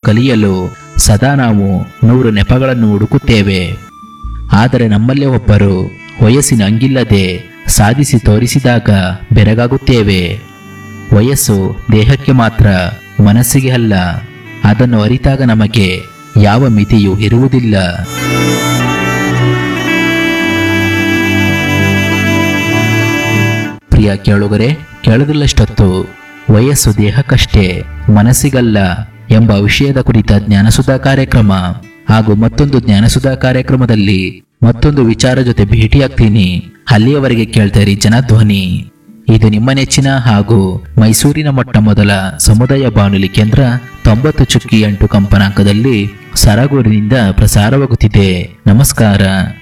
ಕಲಿಯಲು ಸದಾ ನಾವು 100 ನೆಪಗಳನ್ನು ಹುಡುಕುತ್ತೇವೆ. ಆದರೆ ನಮ್ಮಲ್ಲೇ ಒಬ್ಬರು ವಯಸ್ಸಿನ ಹಂಗಿಲ್ಲದೆ ಸಾಧಿಸಿ ತೋರಿಸಿದಾಗ ಬೆರಗಾಗುತ್ತೇವೆ. ವಯಸ್ಸು ದೇಹಕ್ಕೆ ಮಾತ್ರ, ಮನಸ್ಸಿಗೆ ಅಲ್ಲ. ಅದನ್ನು ಅರಿತಾಗ ನಮಗೆ ಯಾವ ಮಿತಿಯೂ ಇರುವುದಿಲ್ಲ. ಪ್ರಿಯ ಕೇಳುಗರೆ, ಕೇಳದಿಲ್ಲಷ್ಟೊತ್ತು ವಯಸ್ಸು ದೇಹಕ್ಕಷ್ಟೇ, ಮನಸ್ಸಿಗಲ್ಲ ಎಂಬ ವಿಷಯದ ಕುರಿತ ಜ್ಞಾನಸುಧಾ ಕಾರ್ಯಕ್ರಮ ಹಾಗೂ ಮತ್ತೊಂದು ಜ್ಞಾನಸುಧಾ ಕಾರ್ಯಕ್ರಮದಲ್ಲಿ ಮತ್ತೊಂದು ವಿಚಾರ ಜೊತೆ ಭೇಟಿಯಾಗ್ತೀನಿ. ಅಲ್ಲಿಯವರೆಗೆ ಕೇಳ್ತಾರಿ ಜನಧ್ವನಿ. ಇದು ನಿಮ್ಮ ನೆಚ್ಚಿನ ಹಾಗೂ ಮೈಸೂರಿನ ಮೊಟ್ಟ ಮೊದಲ ಸಮುದಾಯ ಬಾನುಲಿ ಕೇಂದ್ರ 90.8 ಕಂಪನಾಂಕದಲ್ಲಿ ಸರಗೂರಿನಿಂದ ಪ್ರಸಾರವಾಗುತ್ತಿದೆ. ನಮಸ್ಕಾರ.